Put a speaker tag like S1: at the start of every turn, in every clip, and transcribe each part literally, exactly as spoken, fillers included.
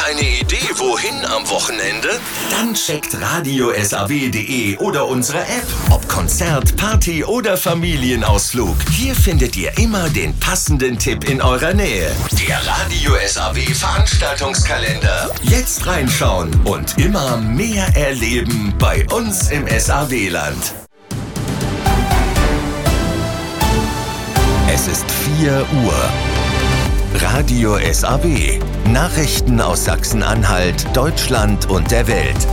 S1: eine Idee, wohin am Wochenende? Dann checkt radio S A W punkt de oder unsere App. Ob Konzert, Party oder Familienausflug. Hier findet ihr immer den passenden Tipp in eurer Nähe. Der Radio S A W Veranstaltungskalender. Jetzt reinschauen und immer mehr erleben bei uns im S A W-Land. Es ist vier Uhr. Radio S A W. Nachrichten aus Sachsen-Anhalt, Deutschland und der Welt.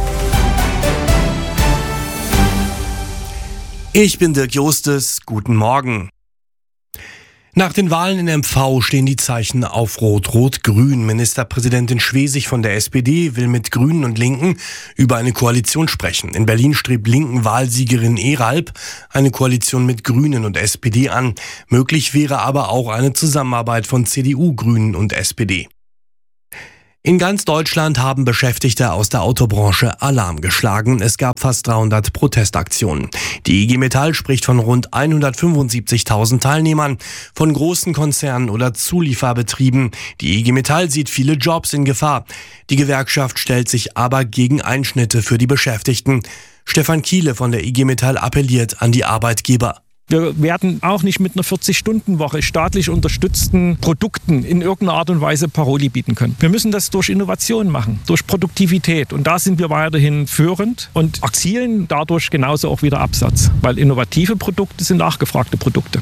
S2: Ich bin Dirk Justus. Guten Morgen. Nach den Wahlen in M V stehen die Zeichen auf Rot-Rot-Grün. Ministerpräsidentin Schwesig von der S P D will mit Grünen und Linken über eine Koalition sprechen. In Berlin strebt Linken-Wahlsiegerin Eralp eine Koalition mit Grünen und S P D an. Möglich wäre aber auch eine Zusammenarbeit von C D U, Grünen und S P D. In ganz Deutschland haben Beschäftigte aus der Autobranche Alarm geschlagen. Es gab fast dreihundert Protestaktionen. Die I G Metall spricht von rund hundertfünfundsiebzigtausend Teilnehmern, von großen Konzernen oder Zulieferbetrieben. Die I G Metall sieht viele Jobs in Gefahr. Die Gewerkschaft stellt sich aber gegen Einschnitte für die Beschäftigten. Stefan Kiele von der I G Metall appelliert an die Arbeitgeber.
S3: Wir werden auch nicht mit einer vierzig-Stunden-Woche staatlich unterstützten Produkten in irgendeiner Art und Weise Paroli bieten können. Wir müssen das durch Innovation machen, durch Produktivität. Und da sind wir weiterhin führend und erzielen dadurch genauso auch wieder Absatz. Weil innovative Produkte sind nachgefragte Produkte.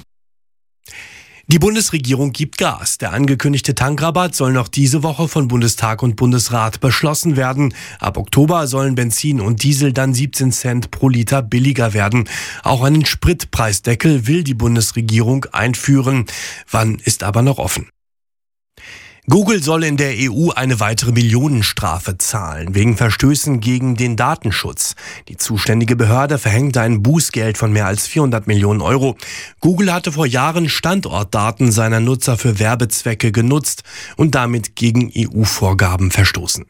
S2: Die Bundesregierung gibt Gas. Der angekündigte Tankrabatt soll noch diese Woche von Bundestag und Bundesrat beschlossen werden. Ab Oktober sollen Benzin und Diesel dann siebzehn Cent pro Liter billiger werden. Auch einen Spritpreisdeckel will die Bundesregierung einführen. Wann ist aber noch offen. Google soll in der E U eine weitere Millionenstrafe zahlen, wegen Verstößen gegen den Datenschutz. Die zuständige Behörde verhängte ein Bußgeld von mehr als vierhundert Millionen Euro. Google hatte vor Jahren Standortdaten seiner Nutzer für Werbezwecke genutzt und damit gegen E U-Vorgaben verstoßen.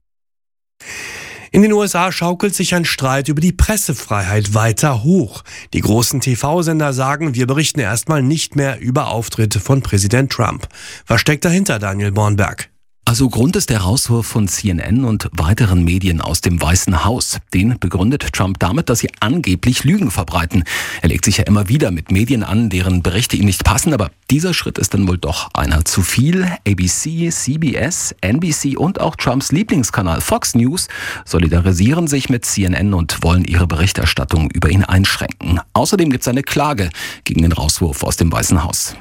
S2: In den U S A schaukelt sich ein Streit über die Pressefreiheit weiter hoch. Die großen T V-Sender sagen, wir berichten erstmal nicht mehr über Auftritte von Präsident Trump. Was steckt dahinter, Daniel Bornberg?
S4: Also Grund ist der Rauswurf von C N N und weiteren Medien aus dem Weißen Haus. Den begründet Trump damit, dass sie angeblich Lügen verbreiten. Er legt sich ja immer wieder mit Medien an, deren Berichte ihm nicht passen, aber dieser Schritt ist dann wohl doch einer zu viel. A B C, C B S, N B C und auch Trumps Lieblingskanal Fox News solidarisieren sich mit C N N und wollen ihre Berichterstattung über ihn einschränken. Außerdem gibt es eine Klage gegen den Rauswurf aus dem Weißen Haus.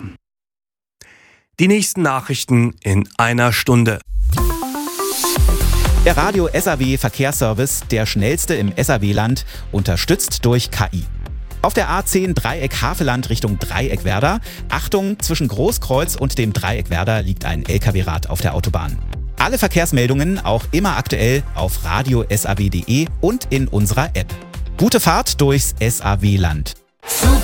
S2: Die nächsten Nachrichten in einer Stunde.
S5: Der Radio S A W Verkehrsservice, der schnellste im S A W-Land, unterstützt durch K I. Auf der A zehn Dreieck Havelland Richtung Dreieckwerder. Achtung, zwischen Großkreuz und dem Dreieckwerder liegt ein L K W-Rad auf der Autobahn. Alle Verkehrsmeldungen auch immer aktuell auf radio S A W punkt de und in unserer App. Gute Fahrt durchs S A W-Land.